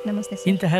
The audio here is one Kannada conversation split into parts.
ನಮಸ್ತೆ ಸರ್. ಇಂತಹ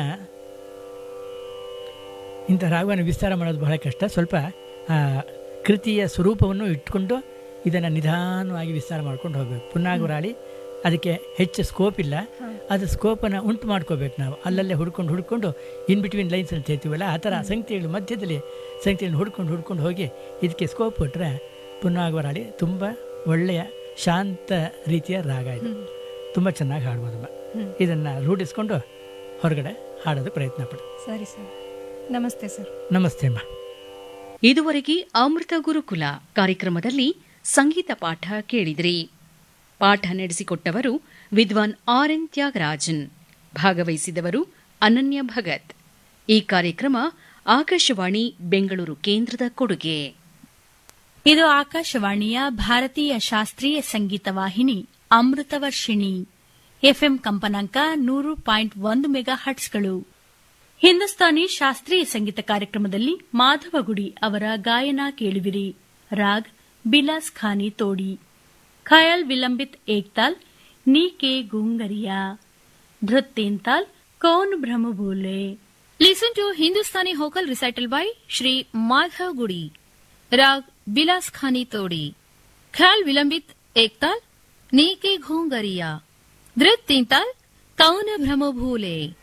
ರಾಗವನ್ನು ವಿಸ್ತಾರ ಮಾಡೋದು ಬಹಳ ಕಷ್ಟ. ಸ್ವಲ್ಪ ಕೃತಿಯ ಸ್ವರೂಪವನ್ನು ಇಟ್ಕೊಂಡು ಇದನ್ನು ನಿಧಾನವಾಗಿ ವಿಸ್ತಾರ ಮಾಡ್ಕೊಂಡು ಹೋಗಬೇಕು. ಪುನ್ನಾಗುರಾಳಿ ಅದಕ್ಕೆ ಹೆಚ್ಚು ಸ್ಕೋಪ್ ಇಲ್ಲ, ಅದು ಸ್ಕೋಪನ್ನು ಉಂಟು ಮಾಡ್ಕೋಬೇಕು. ನಾವು ಅಲ್ಲಲ್ಲೇ ಹುಡ್ಕೊಂಡು ಇನ್ ಬಿಟ್ವೀನ್ ಲೈನ್ಸ್ ಅಂತ ಹೇಳ್ತೀವಲ್ಲ, ಆ ಥರ ಸಂಗತಿಗಳು ಮಧ್ಯದಲ್ಲಿ ಸಂಗತಿಗಳನ್ನು ಹುಡ್ಕೊಂಡು ಹೋಗಿ ಇದಕ್ಕೆ ಸ್ಕೋಪ್ ಕೊಟ್ಟರೆ ಪುನ್ನಾಗುರಾಳಿ ತುಂಬ ಒಳ್ಳೆಯ ಶಾಂತ ರೀತಿಯ ರಾಗ ಇದು. ತುಂಬ ಚೆನ್ನಾಗಿ ಹಾಡ್ಬೋದಮ್ಮ. ಇದನ್ನು ರೂಢಿಸ್ಕೊಂಡು ಹೊರಗಡೆ ಹಾಡೋದು ಪ್ರಯತ್ನ ಪಡಿ. ಸರಿ ಸರ್. ನಮಸ್ತೆ ಸರ್. ನಮಸ್ತೆ ಅಮ್ಮ. ಇದುವರೆಗೆ ಅಮೃತ ಗುರುಕುಲ ಕಾರ್ಯಕ್ರಮದಲ್ಲಿ ಸಂಗೀತ ಪಾಠ ಕೇಳಿದ್ರಿ. ಪಾಠ ನಡೆಸಿಕೊಟ್ಟವರು ವಿದ್ವಾನ್ ಆರ್.ಎನ್. ತ್ಯಾಗರಾಜನ್. ಭಾಗವಹಿಸಿದವರು ಅನನ್ಯ ಭಗತ್. ಈ ಕಾರ್ಯಕ್ರಮ ಆಕಾಶವಾಣಿ ಬೆಂಗಳೂರು ಕೇಂದ್ರದ ಕೊಡುಗೆ. ಇದು ಆಕಾಶವಾಣಿಯ ಭಾರತೀಯ ಶಾಸ್ತ್ರೀಯ ಸಂಗೀತ ವಾಹಿನಿ ಅಮೃತವರ್ಷಿಣಿ. ಎಫ್ಎಂ ಕಂಪನಾಂಕ 100.1 ಮೆಗಾ ಹರ್ಟ್ಸ್ಗಳು. ಹಿಂದೂಸ್ತಾನಿ ಶಾಸ್ತ್ರೀಯ ಸಂಗೀತ ಕಾರ್ಯಕ್ರಮದಲ್ಲಿ ಮಾಧವಗುಡಿ ಅವರ ಗಾಯನ ಕೇಳುವಿರಿ. ರಾಗ್ ಬಿಲಾಸ್ ಖಾನಿ ತೋಡಿ. Khayal vilambit Ektaal ನೀಕೆ ಗೂಂಗರಿಯಾ. ಧೃತ್ ತೇಂತಾಲ್ Kaun ಭ್ರಮ ಭೂಲೆ. Listen to Hindustani ಹೋಕಲ್ recital by Shri Madhav ಗುಡಿ. ರಾಗ್ ಬಿಲಾಸ್ ಖಾನಿ ತೋಡಿ. ಖ್ಯಾಲ್ ವಿಲಂಬಿತ್ ಏಕ್ತಾಲ್ ನೀಕೆ ಘೂಂಗರಿಯಾ. ಧೃತ್ ತೇಂತಾಲ್ ಕೌನ್ ಭ್ರಮ ಭೂಲೆ.